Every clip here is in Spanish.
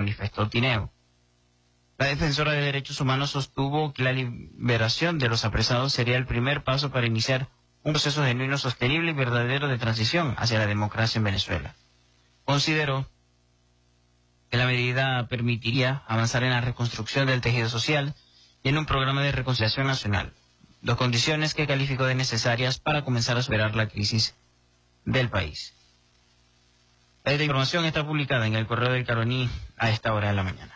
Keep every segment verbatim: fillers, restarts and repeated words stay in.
manifestó Tineo. La defensora de derechos humanos sostuvo que la liberación de los apresados sería el primer paso para iniciar un proceso genuino, sostenible y verdadero de transición hacia la democracia en Venezuela. Consideró que la medida permitiría avanzar en la reconstrucción del tejido social y en un programa de reconciliación nacional, dos condiciones que calificó de necesarias para comenzar a superar la crisis del país. Esta información está publicada en el Correo del Caroní a esta hora de la mañana.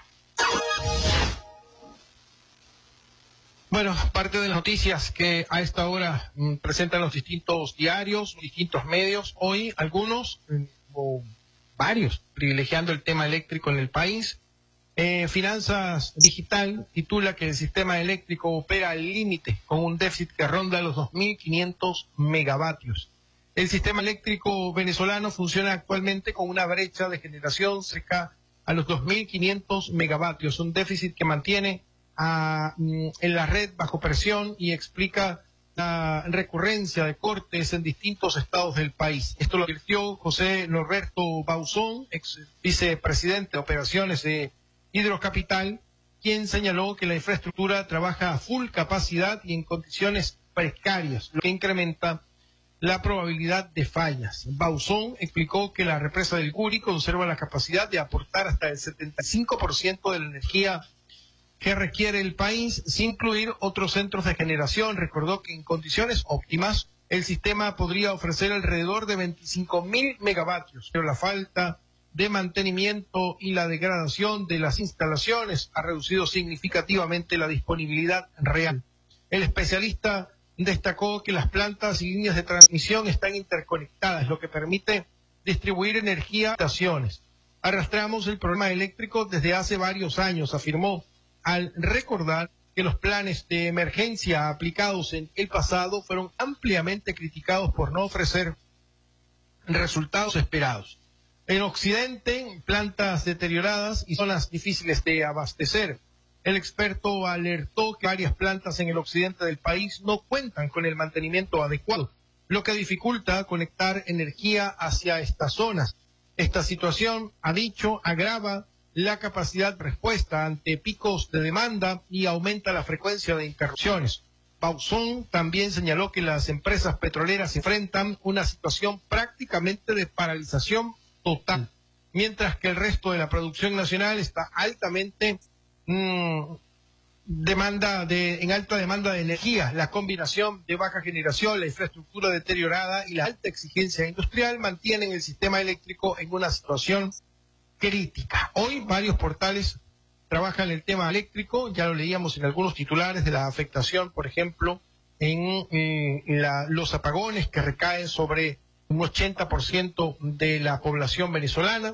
Bueno, parte de las noticias que a esta hora mm, presentan los distintos diarios, distintos medios, hoy algunos, mm, o varios, privilegiando el tema eléctrico en el país. Eh, Finanzas Digital titula que el sistema eléctrico opera al límite con un déficit que ronda los dos mil quinientos megavatios. El sistema eléctrico venezolano funciona actualmente con una brecha de generación cerca a los dos mil quinientos megavatios, un déficit que mantiene a, en la red bajo presión y explica la recurrencia de cortes en distintos estados del país. Esto lo advirtió José Norberto Bauzón, ex vicepresidente de operaciones de Hidrocapital, quien señaló que la infraestructura trabaja a full capacidad y en condiciones precarias, lo que incrementa la probabilidad de fallas. Bauzón explicó que la represa del Guri conserva la capacidad de aportar hasta el setenta y cinco por ciento de la energía que requiere el país, sin incluir otros centros de generación. Recordó que en condiciones óptimas el sistema podría ofrecer alrededor de veinticinco mil megavatios, pero la falta de mantenimiento y la degradación de las instalaciones ha reducido significativamente la disponibilidad real. El especialista destacó que las plantas y líneas de transmisión están interconectadas, lo que permite distribuir energía a estaciones. Arrastramos el problema eléctrico desde hace varios años, afirmó, al recordar que los planes de emergencia aplicados en el pasado fueron ampliamente criticados por no ofrecer resultados esperados. En Occidente, plantas deterioradas y zonas difíciles de abastecer. El experto alertó que varias plantas en el occidente del país no cuentan con el mantenimiento adecuado, lo que dificulta conectar energía hacia estas zonas. Esta situación, ha dicho, agrava la capacidad de respuesta ante picos de demanda y aumenta la frecuencia de interrupciones. Bauzón también señaló que las empresas petroleras enfrentan una situación prácticamente de paralización total, mientras que el resto de la producción nacional está altamente mmm, demanda de, en alta demanda de energía. La combinación de baja generación, la infraestructura deteriorada y la alta exigencia industrial mantienen el sistema eléctrico en una situación crítica. Hoy varios portales trabajan el tema eléctrico, ya lo leíamos en algunos titulares de la afectación, por ejemplo, en eh, la, los apagones que recaen sobre un ochenta por ciento de la población venezolana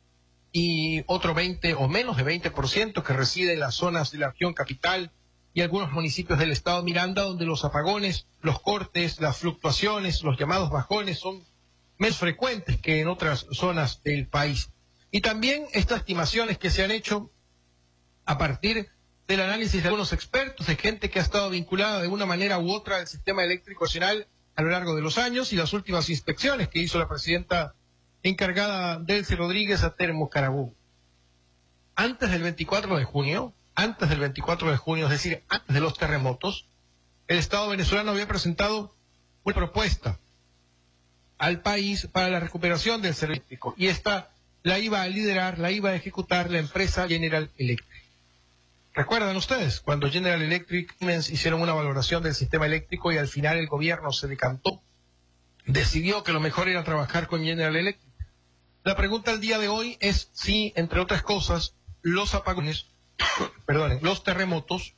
y otro veinte o menos de veinte por ciento que reside en las zonas de la región capital y algunos municipios del estado Miranda, donde los apagones, los cortes, las fluctuaciones, los llamados bajones son menos frecuentes que en otras zonas del país. Y también estas estimaciones que se han hecho a partir del análisis de algunos expertos, de gente que ha estado vinculada de una manera u otra al sistema eléctrico nacional a lo largo de los años, y las últimas inspecciones que hizo la presidenta encargada Delcy Rodríguez a Termo Carabobo. Antes del veinticuatro de junio, antes del veinticuatro de junio, es decir, antes de los terremotos, el Estado venezolano había presentado una propuesta al país para la recuperación del servicio eléctrico, y esta la iba a liderar, la iba a ejecutar la empresa General Electric. ¿Recuerdan ustedes cuando General Electric hicieron una valoración del sistema eléctrico y al final el gobierno se decantó, decidió que lo mejor era trabajar con General Electric? La pregunta al día de hoy es si, entre otras cosas, los apagones, perdonen, los terremotos,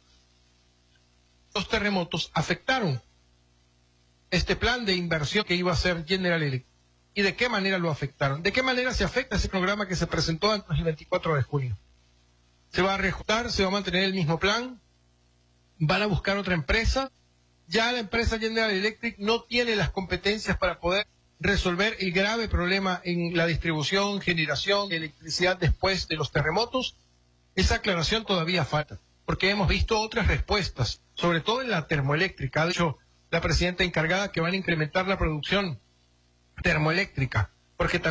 los terremotos afectaron este plan de inversión que iba a hacer General Electric. ¿Y de qué manera lo afectaron? ¿De qué manera se afecta ese programa que se presentó antes del veinticuatro de junio? ¿Se va a reajustar? ¿Se va a mantener el mismo plan? ¿Van a buscar otra empresa? Ya la empresa General Electric no tiene las competencias para poder resolver el grave problema en la distribución, generación de electricidad después de los terremotos. Esa aclaración todavía falta, porque hemos visto otras respuestas, sobre todo en la termoeléctrica. Ha dicho la presidenta encargada que van a incrementar la producción termoeléctrica, porque también